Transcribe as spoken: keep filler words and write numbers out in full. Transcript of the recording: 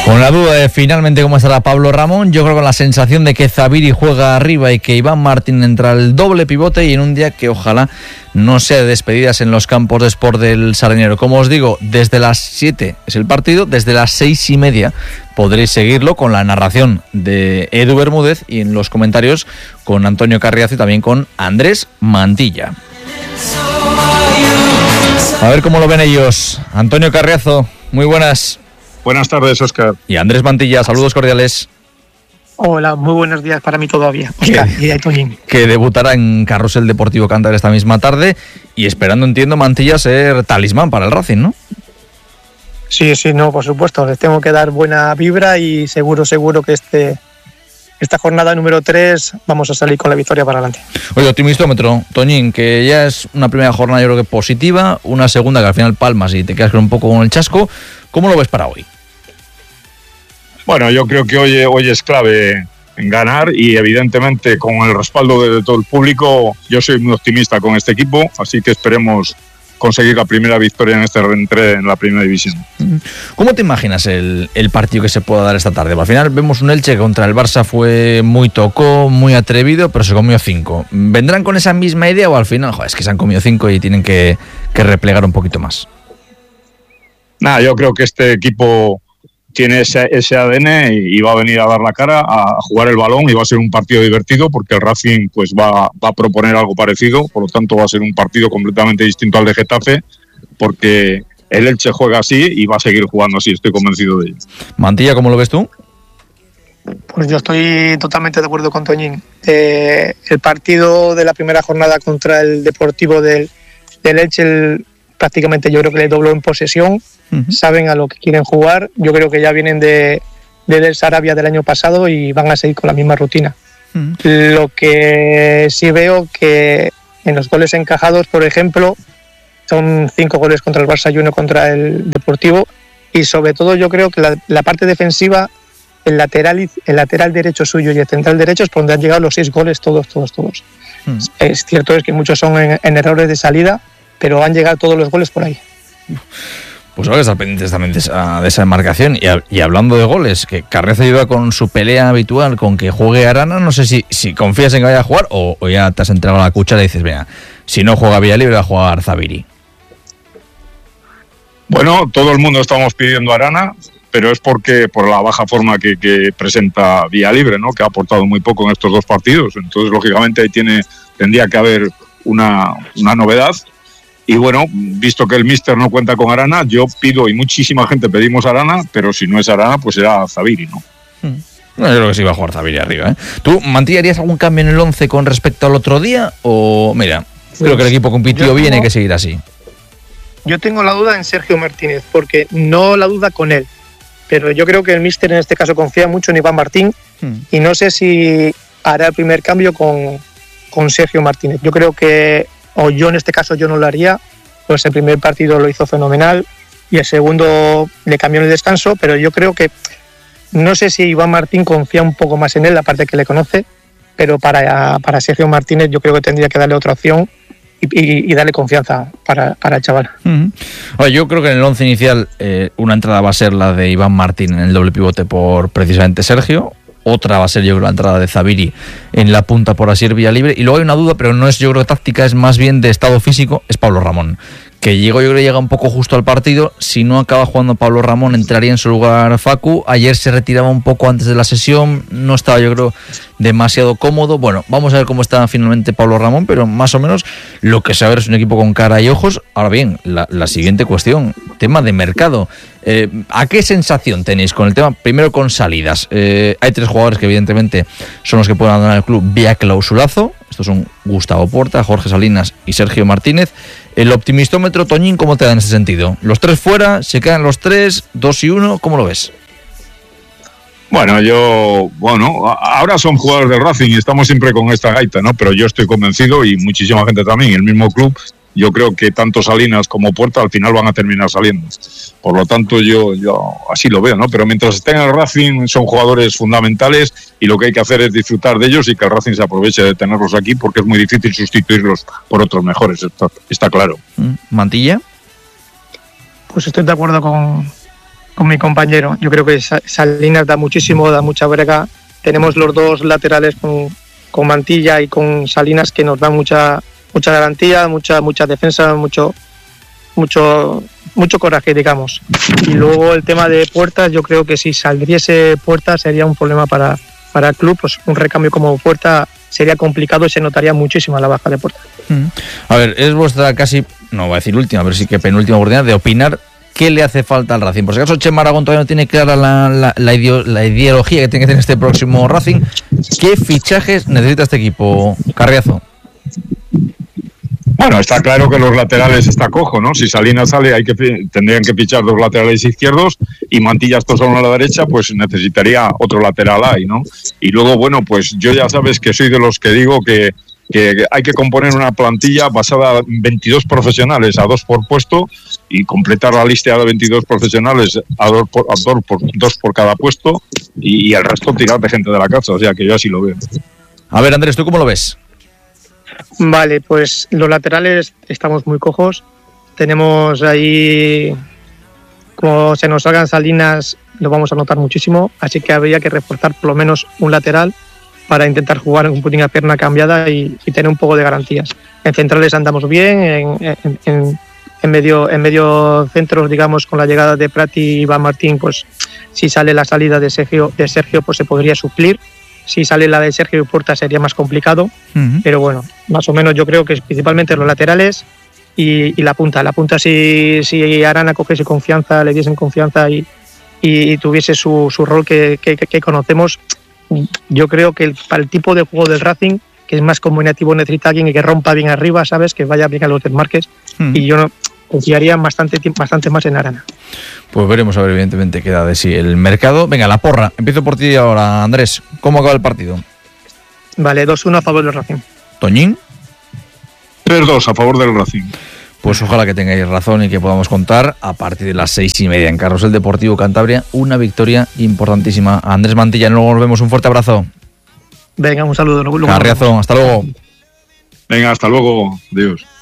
Con la duda de finalmente cómo estará Pablo Ramón, yo creo con la sensación de que Zabiri juega arriba y que Iván Martín entra al doble pivote, y en un día que ojalá no sea de despedidas en los campos de Sport del Sardinero. Como os digo, desde las siete es el partido, desde las seis y media podréis seguirlo con la narración de Edu Bermúdez y en los comentarios con Antonio Carriazo y también con Andrés Mantilla. A ver cómo lo ven ellos. Antonio Carriazo, muy buenas. Buenas tardes, Óscar. Y Andrés Mantilla, saludos cordiales. Hola, muy buenos días para mí todavía, Óscar y Toñín. Que debutará en Carrusel Deportivo Cantabria esta misma tarde y esperando, entiendo, Mantilla ser talismán para el Racing, ¿no? Sí, sí, no, por supuesto. Les tengo que dar buena vibra y seguro, seguro que este esta jornada número tres vamos a salir con la victoria para adelante. Oye, optimistómetro, Toñín, que ya es una primera jornada yo creo que positiva, una segunda que al final palmas y te quedas con un poco con el chasco. ¿Cómo lo ves para hoy? Bueno, yo creo que hoy, hoy es clave en ganar y evidentemente con el respaldo de todo el público yo soy muy optimista con este equipo, así que esperemos conseguir la primera victoria en este reentré en la primera división. ¿Cómo te imaginas el, el partido que se pueda dar esta tarde? Al final vemos un Elche que contra el Barça fue muy tocó, muy atrevido, pero se comió cinco. ¿Vendrán con esa misma idea o al final, joder, es que se han comido cinco y tienen que, que replegar un poquito más? Nada, yo creo que este equipo tiene ese, ese A D N y, y va a venir a dar la cara, a, a jugar el balón y va a ser un partido divertido porque el Racing pues va, va a proponer algo parecido, por lo tanto va a ser un partido completamente distinto al de Getafe porque el Elche juega así y va a seguir jugando así, estoy convencido de ello. Mantilla, ¿cómo lo ves tú? Pues yo estoy totalmente de acuerdo con Toñín. Eh, el partido de la primera jornada contra el Deportivo del, del Elche, el, prácticamente yo creo que le dobló en posesión. Uh-huh. Saben a lo que quieren jugar. Yo creo que ya vienen de, de del Sarabia del año pasado y van a seguir con la misma rutina. Uh-huh. Lo que sí veo que en los goles encajados, por ejemplo, son cinco goles contra el Barça y uno contra el Deportivo, y sobre todo yo creo que la, la parte defensiva, el lateral, el lateral derecho suyo y el central derecho es por donde han llegado los seis goles todos, todos, todos. Uh-huh. Es cierto es que muchos son en, en errores de salida, pero han llegado todos los goles por ahí. Pues ahora que estar pendientes también de esa, de esa demarcación. Y, a, y hablando de goles, que Carriazo lleva con su pelea habitual con que juegue Arana, no sé si, si confías en que vaya a jugar o, o ya te has entregado a la cuchara y dices, venga, si no juega Villalibre va a jugar Zabiri. Bueno, todo el mundo estamos pidiendo a Arana, pero es porque por la baja forma que, que presenta Villalibre, ¿no? Que ha aportado muy poco en estos dos partidos. Entonces, lógicamente, ahí tiene, tendría que haber una, una novedad. Y bueno, visto que el míster no cuenta con Arana, yo pido, y muchísima gente pedimos a Arana, pero si no es Arana, pues será Zabiri, ¿no? Hmm. No, yo creo que sí va a jugar Zabiri arriba, ¿eh? ¿Tú, Mantilla, harías algún cambio en el once con respecto al otro día? O, mira, pues, creo que el equipo compitió tengo, bien, hay que seguir así. Yo tengo la duda en Sergio Martínez, porque no la duda con él, pero yo creo que el míster en este caso confía mucho en Iván Martín, hmm. y no sé si hará el primer cambio con, con Sergio Martínez. Yo creo que o yo en este caso yo no lo haría, pues el primer partido lo hizo fenomenal y el segundo le cambió en el descanso, pero yo creo que no sé si Iván Martín confía un poco más en él, aparte que le conoce, pero para, para Sergio Martínez yo creo que tendría que darle otra opción y, y, y darle confianza para, para el chaval. Uh-huh. Ahora, yo creo que en el once inicial eh, una entrada va a ser la de Iván Martín en el doble pivote por precisamente Sergio. Otra va a ser, yo creo, la entrada de Zabiri en la punta por Asier Villalibre. Y luego hay una duda, pero no es, yo creo, táctica, es más bien de estado físico, es Pablo Ramón. Que llegó, yo creo, llega un poco justo al partido. Si no acaba jugando Pablo Ramón, entraría en su lugar Facu. Ayer se retiraba un poco antes de la sesión. No estaba, yo creo, demasiado cómodo. Bueno, vamos a ver cómo está finalmente Pablo Ramón, pero más o menos lo que se va a ver es un equipo con cara y ojos. Ahora bien, la, la siguiente cuestión, tema de mercado. Eh, ¿A qué sensación tenéis con el tema? Primero con salidas. Eh, hay tres jugadores que evidentemente son los que pueden abandonar el club vía clausulazo. Estos son Gustavo Porta, Jorge Salinas y Sergio Martínez. El optimistómetro, Toñín, ¿cómo te da en ese sentido? ¿Los tres fuera? ¿Se quedan los tres? ¿Dos y uno? ¿Cómo lo ves? Bueno, yo, bueno, ahora son jugadores del Racing y estamos siempre con esta gaita, ¿no? Pero yo estoy convencido y muchísima gente también, el mismo club, yo creo que tanto Salinas como Puerta al final van a terminar saliendo. Por lo tanto, yo, yo así lo veo, ¿no? Pero mientras estén en el Racing son jugadores fundamentales y lo que hay que hacer es disfrutar de ellos y que el Racing se aproveche de tenerlos aquí porque es muy difícil sustituirlos por otros mejores, está, está claro. ¿Mantilla? Pues estoy de acuerdo con, con mi compañero. Yo creo que Salinas da muchísimo, da mucha brega. Tenemos los dos laterales con, con Mantilla y con Salinas que nos dan mucha mucha garantía, mucha mucha defensa, mucho mucho mucho coraje, digamos. Y luego el tema de Puertas, yo creo que si saldriese Puertas sería un problema para, para el club. Pues un recambio como Puerta sería complicado y se notaría muchísimo la baja de Puertas. A ver, es vuestra casi, no voy a decir última, pero sí que penúltima oportunidad de opinar qué le hace falta al Racing. Por si acaso Chema Aragón todavía no tiene clara la, la, la, ideo, la ideología que tiene que tener este próximo Racing. ¿Qué fichajes necesita este equipo, Carriazo? Bueno, está claro que los laterales está cojo, ¿no? Si Salinas sale, hay que tendrían que fichar dos laterales izquierdos y Mantilla estos son a la derecha, pues necesitaría otro lateral ahí, ¿no? Y luego, bueno, pues yo ya sabes que soy de los que digo que, que hay que componer una plantilla basada en veintidós profesionales a dos por puesto y completar la lista de veintidós profesionales a dos por, a dos por, dos por cada puesto y, y el resto tirar de gente de la casa, o sea que yo así lo veo. A ver, Andrés, ¿tú cómo lo ves? Vale, pues los laterales estamos muy cojos. Tenemos ahí, como se nos salgan Salinas, lo vamos a notar muchísimo. Así que habría que reforzar por lo menos un lateral para intentar jugar un putín a pierna cambiada y, y tener un poco de garantías. En centrales andamos bien, en, en, en, en medio en medio centros, digamos, con la llegada de Prati y Iván Martín, pues si sale la salida de Sergio, de Sergio pues se podría suplir. Si sale la de Sergio y Puerta sería más complicado, uh-huh. Pero bueno, más o menos yo creo que es principalmente los laterales y, y la punta. La punta, si, si Arana cogiese confianza, le diesen confianza y, y, y tuviese su, su rol que, que, que conocemos, yo creo que el, para el tipo de juego del Racing, que es más combinativo, necesita alguien que rompa bien arriba, ¿sabes? Que vaya bien a los desmarques, uh-huh. Y yo no confiaría bastante, bastante más en Arana. Pues veremos a ver, evidentemente, qué da de sí el mercado. Venga, la porra. Empiezo por ti ahora, Andrés. ¿Cómo acaba el partido? Vale, dos uno a favor del Racing. ¿Toñín? tres dos a favor del Racing. Pues ojalá que tengáis razón y que podamos contar a partir de las seis y media en Carrusel Deportivo Cantabria una victoria importantísima. Andrés Mantilla, luego nos vemos. Un fuerte abrazo. Venga, un saludo. Carriazo, hasta luego. Venga, hasta luego. Adiós.